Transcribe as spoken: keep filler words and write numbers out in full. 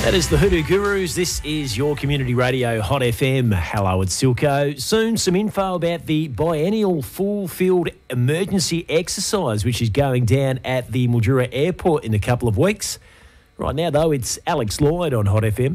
That is the Hoodoo Gurus. This is your community radio, Hot F M. Hello, it's Silko. Soon, some info about the biennial full field emergency exercise, which is going down at the Mildura Airport in a couple of weeks. Right now, though, it's Alex Lloyd on Hot F M.